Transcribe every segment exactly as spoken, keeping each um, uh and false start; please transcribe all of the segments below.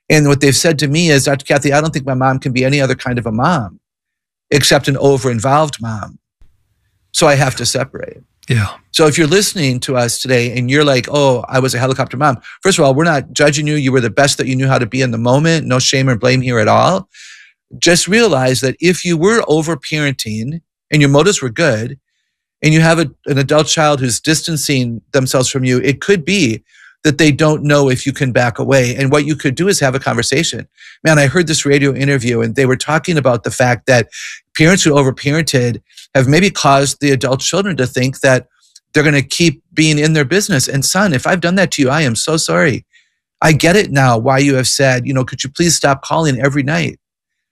And what they've said to me is, Doctor Kathy, I don't think my mom can be any other kind of a mom except an over-involved mom. So I have to separate. Yeah. So if you're listening to us today and you're like, oh, I was a helicopter mom. First of all, we're not judging you. You were the best that you knew how to be in the moment. No shame or blame here at all. Just realize that if you were over-parenting and your motives were good and you have a, an adult child who's distancing themselves from you, it could be that they don't know if you can back away. And what you could do is have a conversation. Man, I heard this radio interview and they were talking about the fact that parents who overparented have maybe caused the adult children to think that they're going to keep being in their business. And son, if I've done that to you, I am so sorry. I get it now why you have said, you know, could you please stop calling every night?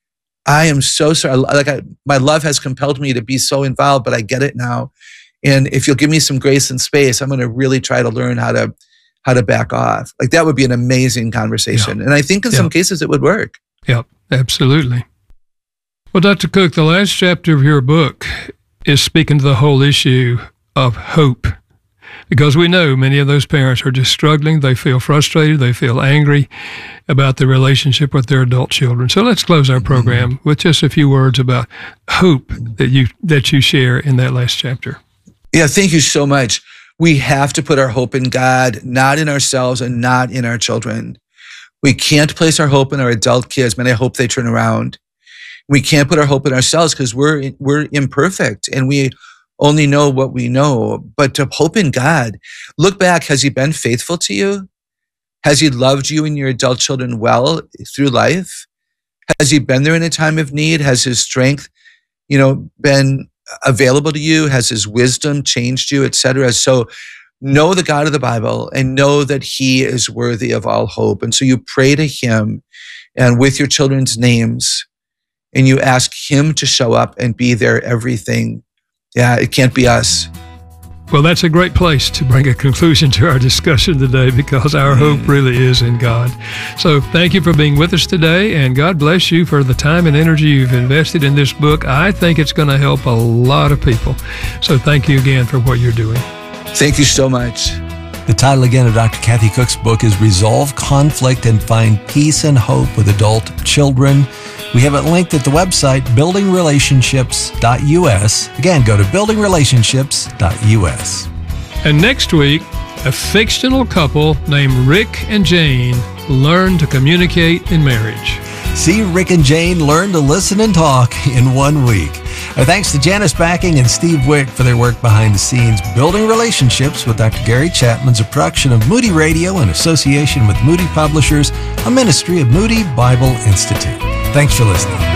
I am so sorry. Like I, my love has compelled me to be so involved, but I get it now. And if you'll give me some grace and space, I'm going to really try to learn how to how to back off. Like that would be an amazing conversation. Yeah. And I think in yeah. some cases it would work. Yep, absolutely. Well, Doctor Cook, the last chapter of your book is speaking to the whole issue of hope, because we know many of those parents are just struggling. They feel frustrated. They feel angry about the relationship with their adult children. So let's close our program mm-hmm. with just a few words about hope that you that you share in that last chapter. Yeah, thank you so much. We have to put our hope in God, not in ourselves and not in our children. We can't place our hope in our adult kids. Man, I hope they turn around. We can't put our hope in ourselves because we're we're imperfect and we only know what we know. But to hope in God, look back. Has He been faithful to you? Has He loved you and your adult children well through life? Has He been there in a time of need? Has His strength, you know, been available to you? Has His wisdom changed you, et cetera? So know the God of the Bible and know that He is worthy of all hope. And so you pray to Him and with your children's names and you ask Him to show up and be their everything. Yeah, it can't be us. Well, that's a great place to bring a conclusion to our discussion today because our hope really is in God. So thank you for being with us today, and God bless you for the time and energy you've invested in this book. I think it's going to help a lot of people. So thank you again for what you're doing. Thank you so much. The title again of Doctor Kathy Cook's book is Resolve Conflict and Find Peace and Hope with Adult Children. We have it linked at the website, building relationships dot U S. Again, go to building relationships dot U S. And next week, a fictional couple named Rick and Jane learn to communicate in marriage. See Rick and Jane learn to listen and talk in one week. Our thanks to Janice Backing and Steve Wick for their work behind the scenes. Building Relationships with Doctor Gary Chapman is a production of Moody Radio in association with Moody Publishers, a ministry of Moody Bible Institute. Thanks for listening.